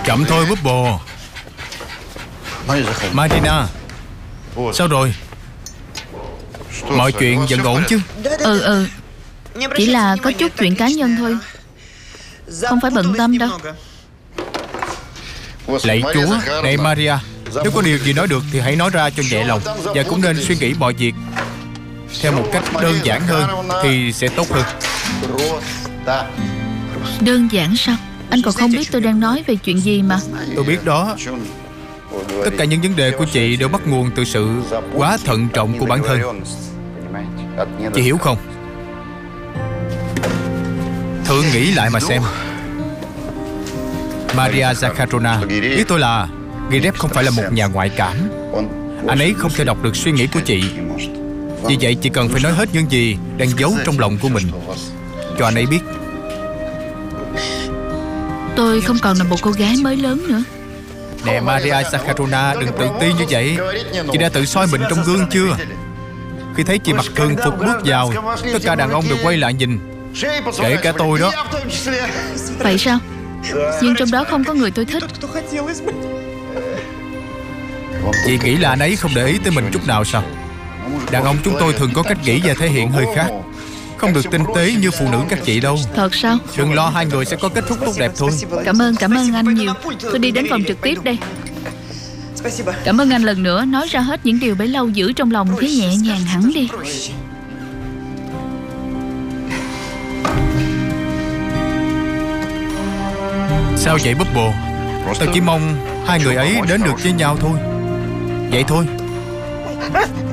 Chậm thôi Bubble. Marina, sao rồi? Mọi chuyện vẫn ổn chứ? Chỉ là có chút chuyện cá nhân thôi, không phải bận tâm đâu. Lạy Chúa, này Maria, nếu có điều gì nói được thì hãy nói ra cho nhẹ lòng. Và cũng nên suy nghĩ mọi việc theo một cách đơn giản hơn thì sẽ tốt hơn. Đơn giản sao? Anh còn không biết tôi đang nói về chuyện gì mà. Tôi biết đó. Tất cả những vấn đề của chị đều bắt nguồn từ sự quá thận trọng của bản thân. Chị hiểu không? Thử nghĩ lại mà xem. Maria Zakharova, ý tôi là Girev không phải là một nhà ngoại cảm. Anh ấy không thể đọc được suy nghĩ của chị. Vì vậy chị cần phải nói hết những gì đang giấu trong lòng của mình cho anh ấy biết. Tôi không còn là một cô gái mới lớn nữa. Nè Maria Zakharova, đừng tự ti như vậy. Chị đã tự soi mình trong gương chưa? Khi thấy chị mặc thường phục bước vào, tất cả đàn ông đều quay lại nhìn, kể cả tôi đó. Vậy sao? Nhưng trong đó không có người tôi thích. Chị nghĩ là anh ấy không để ý tới mình chút nào sao? Đàn ông chúng tôi thường có cách nghĩ và thể hiện hơi khác, không được tinh tế như phụ nữ các chị đâu. Thật sao? Đừng lo, hai người sẽ có kết thúc tốt đẹp thôi. Cảm ơn anh nhiều. Tôi đi đến phòng trực tiếp đây. Cảm ơn anh lần nữa. Nói ra hết những điều bấy lâu giữ trong lòng thấy nhẹ nhàng hẳn đi. Sao vậy Bubble? Tôi chỉ mong hai người ấy đến được với nhau thôi. Vậy thôi.